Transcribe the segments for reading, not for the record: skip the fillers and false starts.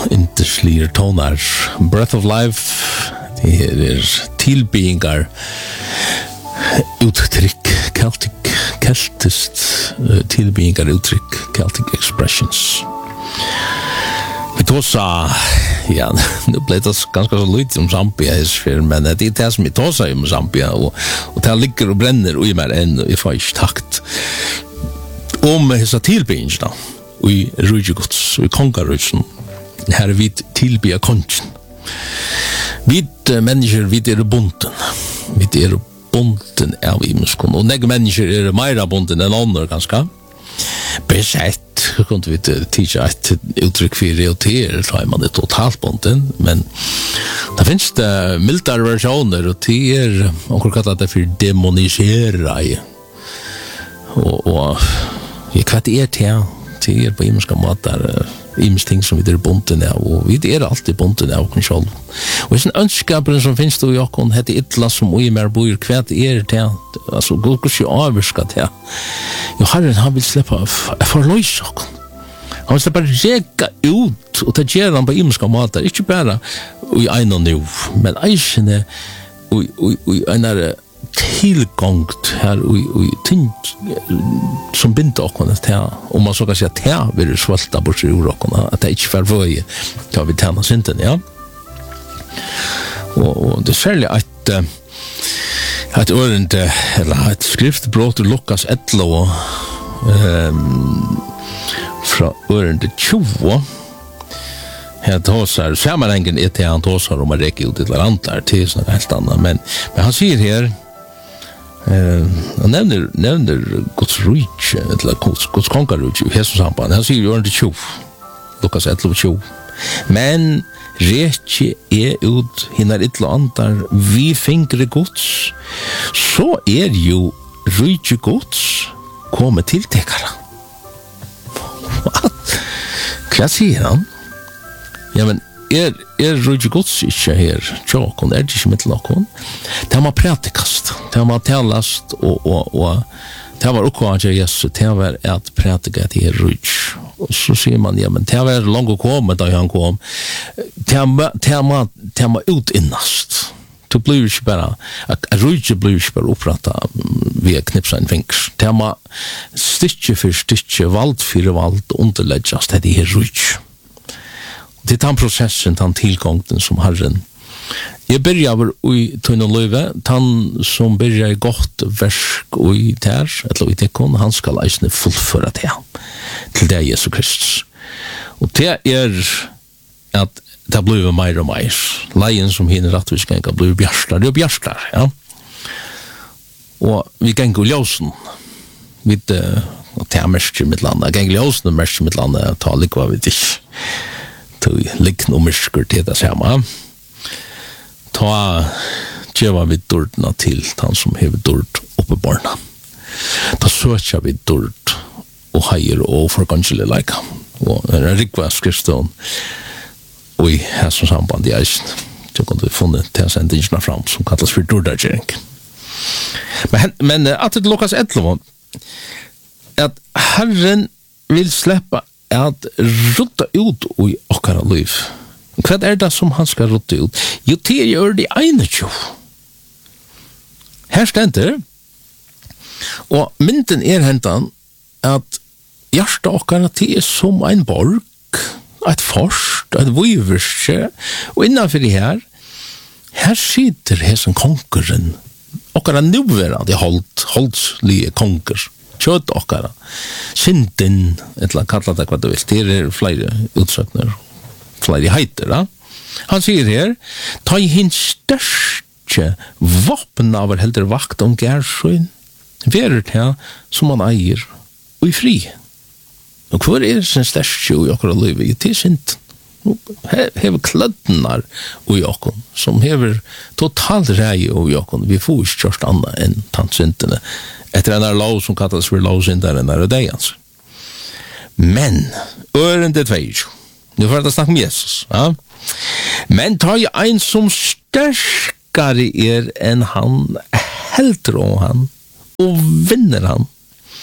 Interslier tonar Breath of Life. Det tilbeingar uttrykk keltist tilbeingar uttrykk Celtic expressions. Vi tåsa ja, nu blev det ganska så lite om Zambia men det är det som vi tåsa om Zambia och det ligger och bränner och i mer än i fast takt om dessa tilbeingarna och i Rujigots och i Kongarösen här vi tilbia konchen. Vi människor vi är bunten. Vi är bunten av imenskon och några människor är mer bunten än andra ganska. Besätt kunde vi teacha ett uttryck för realiteter så är man det totalt bunten men det finns det mildare versioner och det är onkel kallar det för demonisera och jag kvart det på imenska matar ting som vi är bunten av och vi är alltid bunten av kontroll. Och sen önskapen som finns då jag kan heta illa som vi mer bor kvart det alltså går ju avskat här. Jag har han vill släppa för lös och han vill bara jäka ut och ta gärna på imenska matar inte bara i en nu men eisene och en tillgångt här och ting som binder och att här om man så kan säga att här vill du svälta bort i rocken att det inte förvöje tar vi tärna synten ja och det säljer att ordentligt eller ett skriftbrott ur Lukas 11 från ordentligt 20 här tåsar sammanhängen är till han tåsar om man räcker ut till antar till sådana helt annat men han säger här han nämner Guds reach eller Guds konkarreach i Jesus samband. Han säger ju inte 20. Lukas 11:20. Men rätje är ut hinner illa antar vi fingre Guds så är ju reach Guds kommer till täckara. Vad säger han? Ja men reach Guds inte här. Så kon är det inte med lokon. Det har man praktikast. Det har man talast och det var också att Jesus det var att praktika det reach. Och så ser man ja men det var långt kom då han kom. Det var ut innast. To blir bara att reach blir bara upprata via knipsa en fingers. Det var stitche för stitche valt för valt underläggas det är reach. Det är en processen, den tillgången som Herren. Jag börjar i tunna löve, han som börjar gott verk i där, eller i tekon, han ska eisne fullföra det till det Jesus Kristus. Och det är att det blir mer och mer. Leien som hinner att vi ska bli bjärstar, ja. Och vi kan gå ljósen vid det här märker mitt land. Gäng ljósen märker mitt land, ta likva vid det. Likn och mysker till det samma. Ta tjeva vid dörrna till han som hever dörrt uppe barna. Ta söka vid dörrt och hejer och förkanskelig like. Och en rikva skriftston och i här som samband i eisen. Så kan du få det till sändingsna fram som kallas för dörrdagjering. Men att det Lukas 11 att Herren vill släppa att rutta ut i okkara liv. Vad är det som han ska rutta ut? Jo, det gör det ena tjo. Här ständer och mynten hentan att hjärsta okkara det är som en borg, ett forst, ett viverske och innanför det här sitter häsen konkeren okkara nuverande holdslige konker kött okkara synden eller kalla det vad du vill det är flera utsöknar flera heter ja? Han säger här ta i hin störste vapen av helder vakt om Gersjön verret här som man eier och i fri och kvar är sin störste i okkara liv det är synd hever klödnar och jakon som hever totalt rej och jakon vi får ju körst anna än tantsyntene efter en här lov som kallas för lovsyndare när det är alltså. Men ören det tvej nu får jag snacka om Jesus ja? Men tar ju en som störskare än han hälter om han och vinner han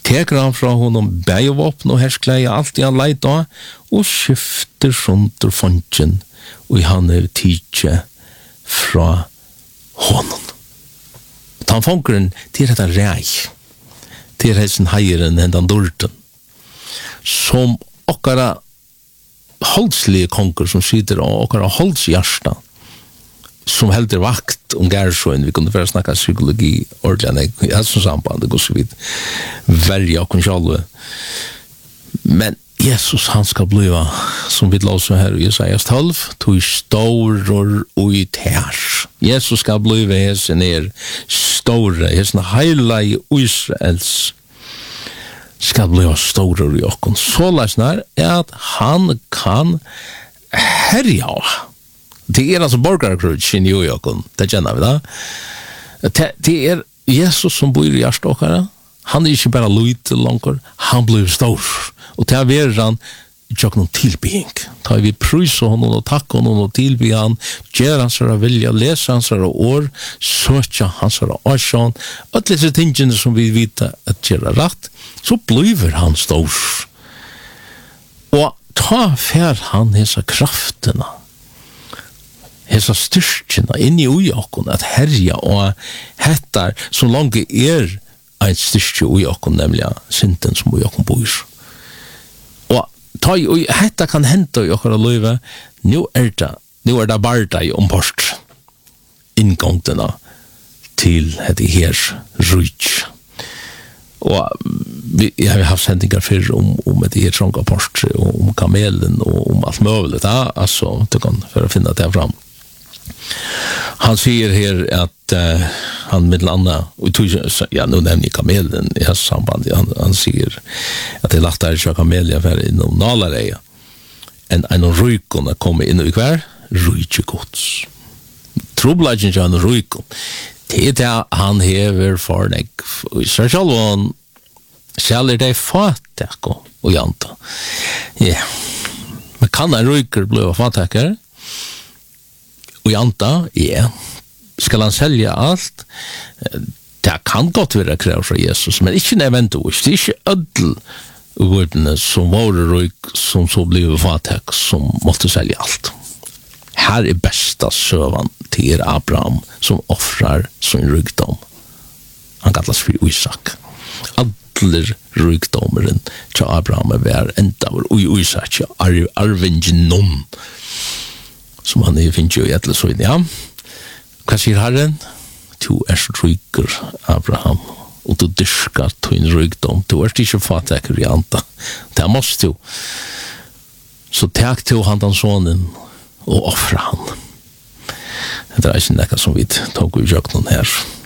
teker han fra honom bægevåpen og herskleie alt i han leit av, og skifter sunter fonten, og han tidje fra honom. Han fångren til dette rei, til hessen heieren hendan dorten, som okkara holdslige konger som sitter og okkara holdshjärsta, som helder vakt Gershøen, vi kunne bare snakka psykologi ordentlig, i helsens samband, det går så vidt verja okkur sjálve. Men Jesus, han skal bliva, som vi låser her i Jesajas 12, tog stårer og i tær. Jesus skal bliva hesen store, hesen heila i Israels skal bliva stårer i okkur. Så lesnar at han kan herja av. Det altså borgarkrutsch i New York, det kjenner vi da. Det Jesus som bor i hjertet okkara. Han ikke bare lite langer, han blir stor. Og til å være han, ikke noen tilbygging. Da vi pryser honom og takker honom og tilbyr han, gjør hans vilja, leser hans år, søker hans årsjån, og disse tingene som vi vet at gjør rett, så blir han stor. Og ta fer han hese kraftene, hesa styrkina inn i okkon at herja og hettar som langt ein styrke i okkon, nemlig synden som i okkon bor. Og hetta kan henta i okkara løyve, nu det barda i ombort inngångtena til hette her rujt. Og jeg har haft sendingar fyrr om et her trånga port, om kamelen og om alt møvlet, altså, du kan for å finne det fram. Han sier her at han med landa, ja, nu nevner jeg kamelen i hans samband, han sier at det er lagt der ikke kamelia for innom Nalareia enn en av røykene kommer inn i hver røykegods. Trobladjen ikke han røyken, det det han hever for deg, og så selv han selger deg fatek og janta. Ja, men kan en røyker bli fateker? Og janta, ja, skal han selge alt? Det kan godt være krav fra Jesus, men ikke nødvendigvis. Det er ikke ødel ordene som var røyk, som så ble fatek, som måtte selge alt. Her er besta søvan til Abraham, som offrar sin rykdom. Han kallas for Isak. Alle rykdomeren til Abraham er enda var Isak, arvingen noen, som han finner jo i etlesøyden, ja. Hva sier Herren? Du så ryker, Abraham, og du dyrker din rykdom. Du ikke fatekker i anta. Det måste du. Så takk til han den sonen, og offre han. Det ikke nekka som vi tog i jøkken her.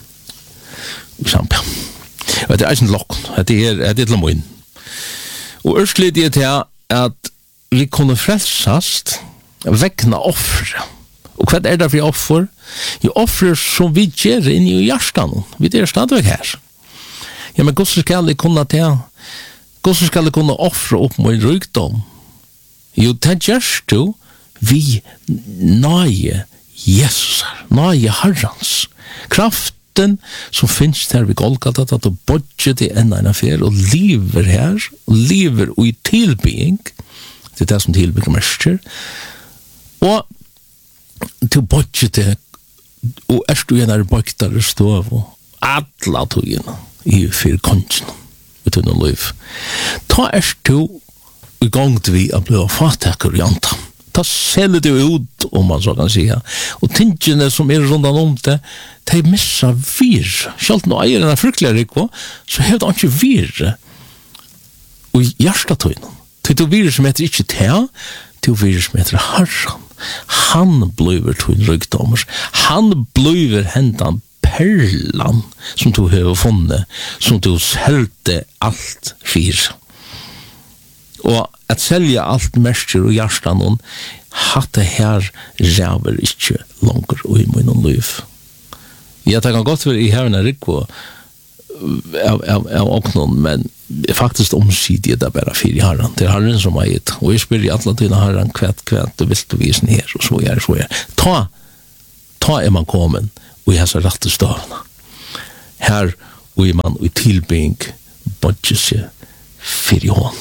Det ikke lokken. Det er til moin. Og ørslig det til at vi kunne frelsast vekna offre. Og hva det for offer? Jo, offer som vi gjør inn i hjertan. Vi er stadigvæk her. Ja, men hvordan skal jeg kunne til? Hvordan skal jeg kunne offre opp mot rykdom? Jo, det gjørs du vi nøye Jesus, nøye Herrens. Kraften som finnes her ved Golgata, at du bodger til enda en affær, og lever her, og lever i tilbygging. Det er det som tilbygger mester. Og til bodger til, og du igjen bøktere stov, og alle togene i fyr kongen, uten noen liv. Ta du i gang til vi å bli fatekker i anta. Ta selger det ut, om man så kan sige. Og tingene som rundan om det, de missa vir. Selv når eieren er fryktelig rik, så har det ikke vir. Og hjertetøyene. Det vir som heter ikke te, det vir som heter Herren. Han bliver tøyn rykdommer. Han bliver hendan perlan som du har funnet, som du selte alt fyr. Og at selja alt mersker og hjertan og hatt det her ræver ikke langer og i munnen liv. Jeg tenker godt for i hevna rikko av åknon, men faktisk omsidig det bare fyr i Herren. Det er Herren som har gitt. Og jeg spyr i alle tiden Herren kvett du vil du vise her, og så er. Ta man kommet og i hese rette stavene. Her og i man og i tilbygging bodje seg fyrir hånd.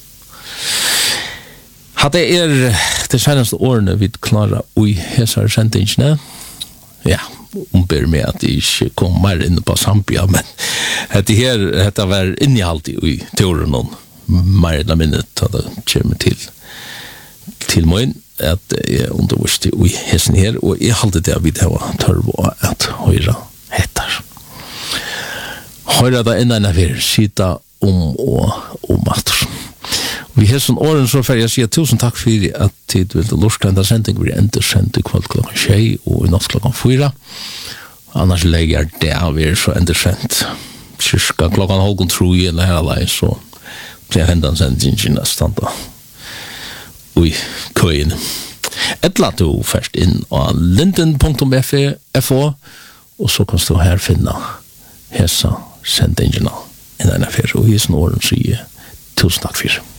Hadde det senaste årene vi klara ui hesar sendingene, ja, ber med at jeg ikke kom mer inne på Zambia, men dette var innehalt i teoren noen mer eller mindre da det kommer til meg at jeg underviste i hessen her, og jeg halte det vi det var tørv at høyre heter. Høyre da innan jeg sida om atter. Vi har sånn åren så får jeg si tusen takk for at tid vil lorske enda sending. Vi enda sendt i kveld klokken 6 og i natt klokken 4. Annars legger det av så enda sendt. Cirka klokken 3 eller her alai, så blir enda sending nesten da. Ui, køyen. Etla du først inn av linden.fo og så kan du her finne hesa sendingene innan affære. Og i sånn åren sier tusen takk for